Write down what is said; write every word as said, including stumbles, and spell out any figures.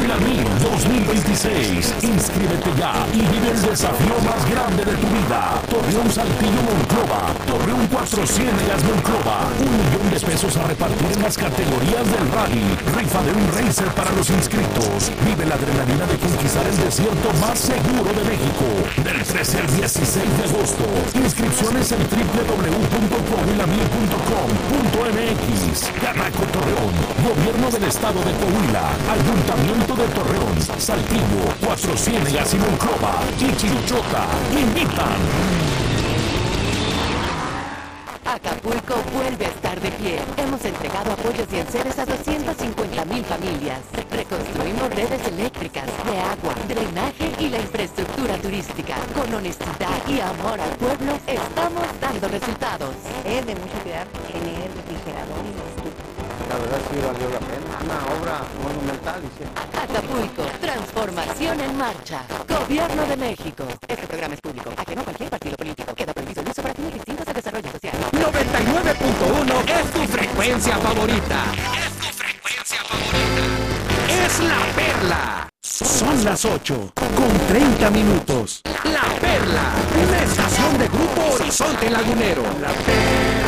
Coahuila mil dos mil veintiséis. Inscríbete ya y vive el desafío más grande de tu vida. Torreón Saltillo Monclova. Torreón Cuatro Ciénegas Monclova. Un millón de pesos a repartir en las categorías del rally. Rifa de un racer para los inscritos. Vive la adrenalina de conquistar el desierto más seguro de México. Del trece al dieciséis de agosto. Inscripciones en doble u doble u doble u punto coahuila mil punto com punto m x. Canaco Torreón. Gobierno del Estado de Coahuila. Ayuntamiento de Torreón. Saltillo. Cuatro Ciénegas y Monclova. Y Chilchota. Invitan. Acapulco vuelve a estar de pie. Hemos entregado apoyos y enseres a doscientas cincuenta mil familias. Reconstruimos redes eléctricas, de agua, drenaje y la infraestructura turística. Con honestidad y amor al pueblo, estamos dando resultados. Es de mucha cuidar tener refrigerador y estufa. La verdad sí valió la pena. Una obra monumental, dice. Acapulco, transformación en marcha. Gobierno de México. Este programa es público. Ajeno a cualquier partido político. Queda prohibido el uso para fines distintos al desarrollo social. noventa y nueve punto uno es tu frecuencia favorita. Es tu frecuencia favorita. Es La Perla. Son las ocho con treinta minutos. La Perla, una estación de Grupo Horizonte Lagunero. La Perla.